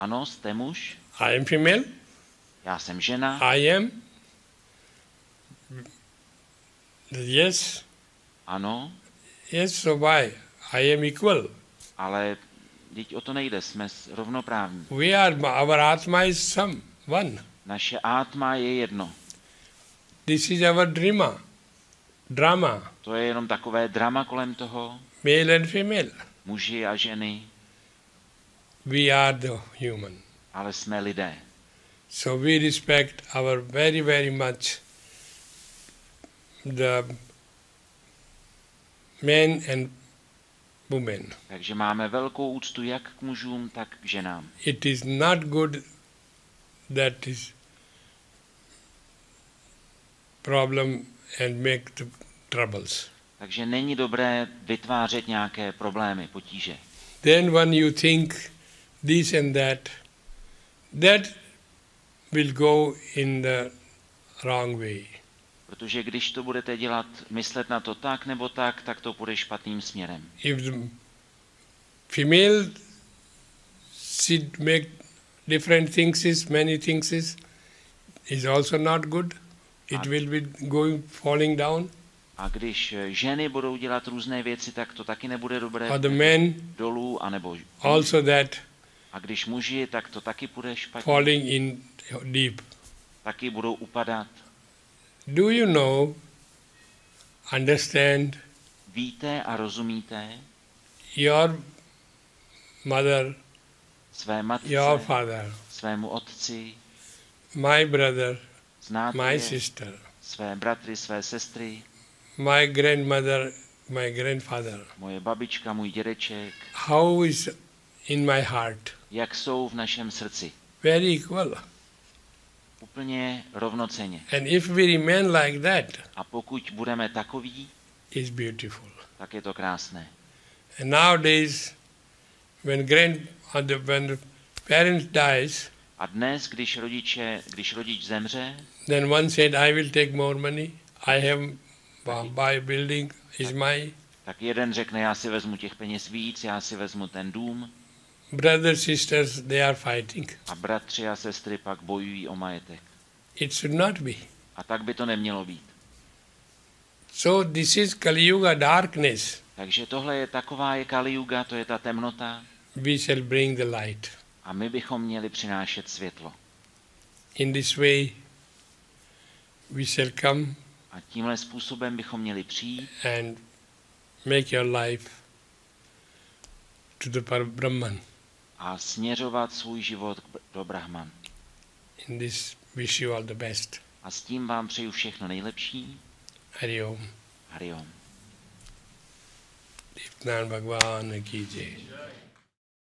Ano, jste muž, I am female. já jsem žena, I am. Yes. ano, Yes, so why? I am equal. ale teď o to nejde, jsme rovnoprávní. We are, our Atma is one. Naše átma je jedno. This is our drama. To je jenom takové drama kolem toho, Male and female. muži a ženy, We are the human. ale jsme lidé. So we respect our very, very much the men and women. Takže máme velkou úctu jak k mužům, tak k ženám. It is not good that is problem and make the troubles. Takže není dobré vytvářet nějaké problémy, potíže. Then when you think this and that will go in the wrong way. Protože když to budete dělat, myslet na to tak nebo tak to půjde špatným směrem. If the female should make different things, many things is also not good. It will be falling down. A když ženy budou dělat různé věci, tak to taky nebude dobré. Or the men dolů, anebo also that a když muži, tak to taky půjde špatně. falling in deep. Taky budou upadat. Do you know, understand, Víte a rozumíte your mother, své matce, your father, svému otci, my brother, znáte my je, sister, své bratry, své sestry, my grandmother, my grandfather. moje babička, můj dědeček, How is in my heart? jak jsou v našem srdci. Very equal. Úplně rovnocenně. And if we remain like that, A pokud budeme takoví, it's beautiful. tak je to krásné. And nowadays, when the parent dies, A dnes, když rodič zemře, then one said, I will take more money. I have buy building is my. tak jeden řekne, já si vezmu těch peněz víc, já si vezmu ten dům. Brothers, sisters, they are fighting. A bratři a sestry pak bojují o majetek. It should not be. A tak by to nemělo být. So this is Kali Yuga darkness. Takže tohle je taková je Kali Yuga, to je ta temnota. We shall bring the light. A my bychom měli přinášet světlo. In this way, we shall come A tímhle způsobem bychom měli přijít and make your life to the Brahman. a směřovat svůj život do Brahman. In this, wish you all the best. A s tím vám přeju všechno nejlepší. Hari Om. Hari Om. Deepnan Bhagwan ki jai.